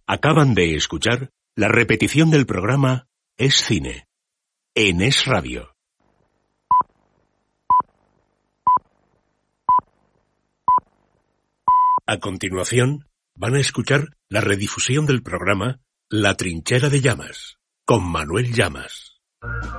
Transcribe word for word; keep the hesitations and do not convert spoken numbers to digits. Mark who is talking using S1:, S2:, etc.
S1: Acaban de escuchar la repetición del programa Es Cine, en Es Radio. A continuación, van a escuchar la redifusión del programa La Trinchera de Llamas, con Manuel Llamas.